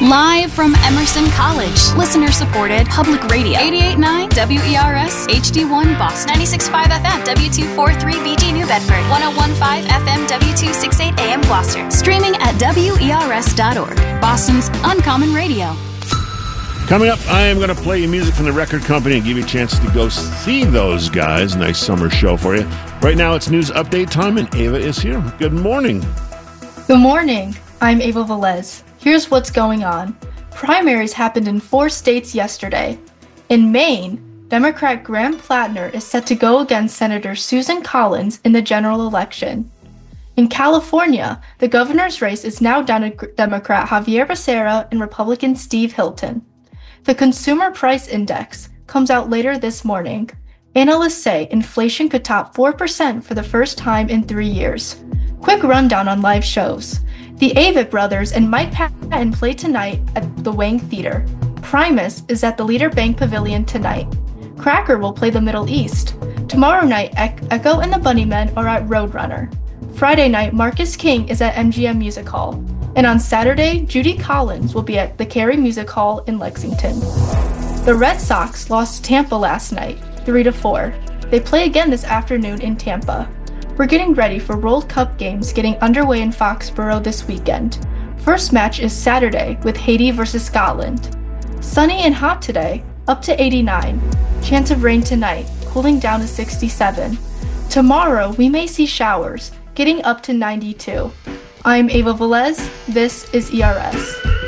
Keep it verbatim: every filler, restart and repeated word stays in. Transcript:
Live from Emerson College, listener-supported public radio. eighty-eight point nine W E R S H D one Boston. ninety-six point five F M W two forty-three B G New Bedford. one oh one point five F M W two sixty-eight A M Gloucester. Streaming at W E R S dot org. Boston's Uncommon Radio. Coming up, I am going to play you music from the record company and give you a chance to go see those guys. Nice summer show for you. Right now, it's news update time, and Ava is here. Good morning. Good morning. I'm Ava Velez. Here's what's going on. Primaries happened in four states yesterday. In Maine, Democrat Graham Plattner is set to go against Senator Susan Collins in the general election. In California, the governor's race is now down to Democrat Javier Becerra and Republican Steve Hilton. The Consumer Price Index comes out later this morning. Analysts say inflation could top four percent for the first time in three years. Quick rundown on live shows. The Avett Brothers and Mike Patton play tonight at the Wang Theater. Primus is at the Leader Bank Pavilion tonight. Cracker will play the Middle East. Tomorrow night, e- Echo and the Bunnymen are at Roadrunner. Friday night, Marcus King is at M G M Music Hall. And on Saturday, Judy Collins will be at the Cary Music Hall in Lexington. The Red Sox lost to Tampa last night, three to four. They play again this afternoon in Tampa. We're getting ready for World Cup games getting underway in Foxborough this weekend. First match is Saturday with Haiti versus Scotland. Sunny and hot today, up to eighty-nine. Chance of rain tonight, cooling down to sixty-seven. Tomorrow we may see showers, getting up to ninety-two. I'm Ava Velez. This is E R S.